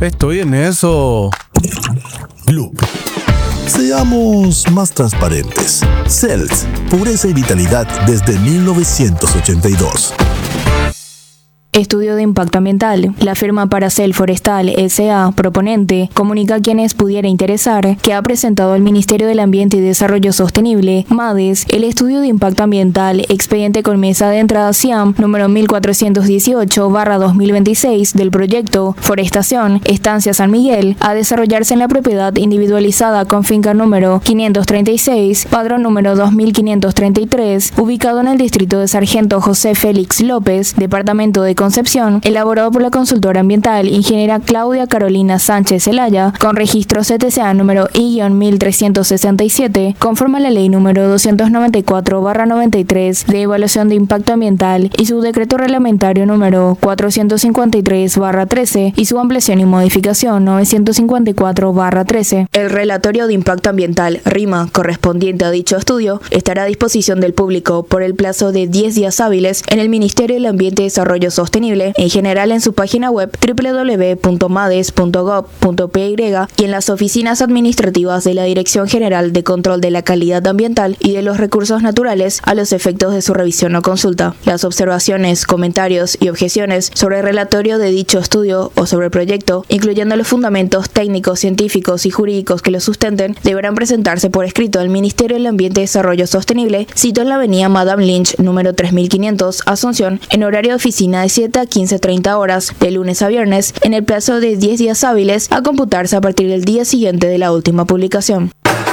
Estoy en eso. Loop. Seamos más transparentes. CELS, pureza y vitalidad desde 1982. Estudio de impacto ambiental. La firma Paracel Forestal S.A., proponente, comunica a quienes pudiera interesar que ha presentado al Ministerio del Ambiente y Desarrollo Sostenible, MADES, el estudio de impacto ambiental, expediente con mesa de entrada CIAM número 1418/2026 del proyecto Forestación Estancia San Miguel, a desarrollarse en la propiedad individualizada con finca número 536, padrón número 2533, ubicado en el distrito de Sargento José Félix López, departamento de Concepción, elaborado por la consultora ambiental ingeniera Claudia Carolina Sánchez Zelaya, con registro CTCA número I-1367, conforme a la ley número 294/93 de evaluación de impacto ambiental y su decreto reglamentario número 453/13 y su ampliación y modificación 954/13. El relatorio de impacto ambiental, RIMA, correspondiente a dicho estudio, estará a disposición del público por el plazo de 10 días hábiles en el Ministerio del Ambiente y Desarrollo Sostenible, en general en su página web www.mades.gov.py y en las oficinas administrativas de la Dirección General de Control de la Calidad Ambiental y de los Recursos Naturales a los efectos de su revisión o consulta. Las observaciones, comentarios y objeciones sobre el relatorio de dicho estudio o sobre el proyecto, incluyendo los fundamentos técnicos, científicos y jurídicos que lo sustenten, deberán presentarse por escrito al Ministerio del Ambiente y Desarrollo Sostenible, sito en la avenida Madame Lynch, número 3500, Asunción, en horario de oficina de 7 a 15:30 horas, de lunes a viernes, en el plazo de 10 días hábiles, a computarse a partir del día siguiente de la última publicación.